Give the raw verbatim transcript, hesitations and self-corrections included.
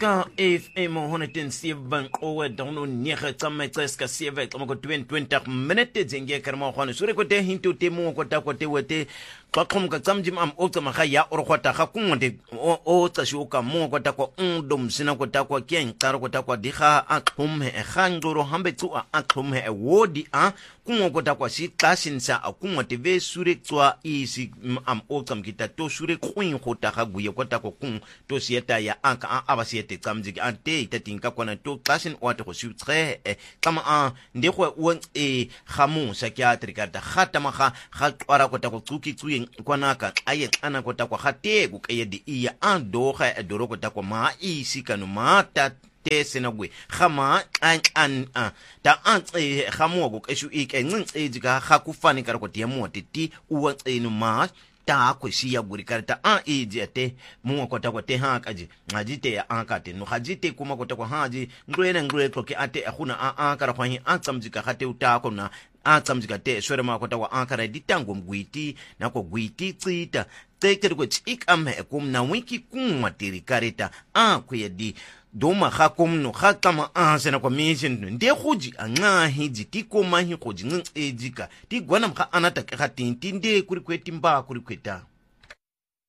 Ska F M honderdzeven owe dono nege tsamme tseska sieve tamo ko twenty minute zenge karma khone sure ko te hinto te mo ko ta ko te wete tlakhom ka tsamjim am o tsama ga ya o khota ga kungonde o tsasho ka mo ko ta ko ndom sina ko ta ko ken tsaro ko ta ko diga a khom he khangoro hambe tsu a khom he wodi a kungo ko ta ko si tlasinsa a kungote ve sure tswa isi am o tsam kita to sure khwin go ta ga buye ko ta ko kun to sieta ya anka a abasiete tsamjiki ante itatinka kwana to tlasin o te go sutre tsama a ndego o e gamu psychiatric ta gata maga ga twara ko ta go tsuki tsuye kwanaka aye ana ko ta ko gate go ke di iya andoga e doro ko ta ko ma isi kanu mata te senagwe gama an an ta an e gamu go ke su ike ncin ejika ga ku fani kar ko te mo te ti o tsenu ma ta ko siya guri karta an ejete mu ko ta ko te ha kaji ngajite ya an ka te no hajite kuma ko ta ko haji ngwene ngwe ko ke ate akuna an an kara kwa hi an tsamjika gate uta ko na an tsamjika te swere ma ko ta ko an kara ditango mgwiti na ko gwiti tsita teke ko tsikam he kum na wiki kuma tiri kareta an ko yedi doma ga komno ga tama a sena kwa mission nde goji anga hiji ti koma hi goji ncejika ti gwana mga anata ka tinti nde kuri kwetimba kuri kweta